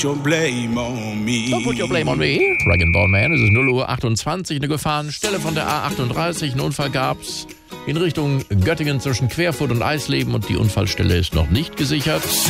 Don't blame on me. Don't put your blame on me. Rag & Bone Man, es ist 0:28 Uhr, eine Gefahrenstelle von der A38. Ein Unfall gab's in Richtung Göttingen zwischen Querfurt und Eisleben und die Unfallstelle ist noch nicht gesichert.